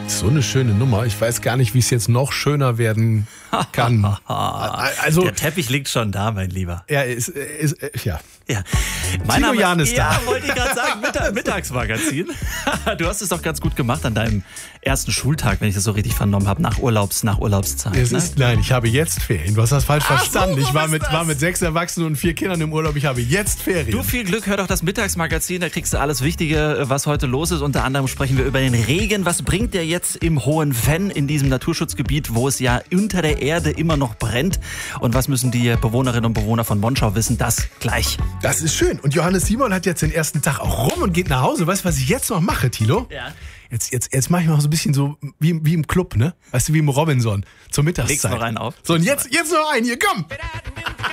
So eine schöne Nummer. Ich weiß gar nicht, wie es jetzt noch schöner werden kann. Also, der Teppich liegt schon da, mein Lieber. Ja. Ja. Tilo Jan ist da. Ja, wollte ich gerade sagen, Mittagsmagazin. Du hast es doch ganz gut gemacht an deinem ersten Schultag, wenn ich das so richtig vernommen habe, nach Urlaubszeit. Nein, ich habe jetzt Ferien. Du hast das falsch verstanden. Ich war mit 6 Erwachsenen und 4 Kindern im Urlaub. Ich habe jetzt Ferien. Du, viel Glück, hör doch das Mittagsmagazin. Da kriegst du alles Wichtige, was heute los ist. Unter anderem sprechen wir über den Regen. Was bringt der jetzt im Hohen Venn, in diesem Naturschutzgebiet, wo es ja unter der Erde immer noch brennt? Und was müssen die Bewohnerinnen und Bewohner von Monschau wissen? Das gleich. Das ist schön. Und Johannes Simon hat jetzt den ersten Tag auch rum und geht nach Hause. Weißt du, was ich jetzt noch mache, Tilo? Ja. Jetzt mache ich mal so ein bisschen so wie im Club, ne? Weißt du, wie im Robinson zur Mittagszeit. Legst noch einen auf. So, und jetzt noch einen. Hier, komm!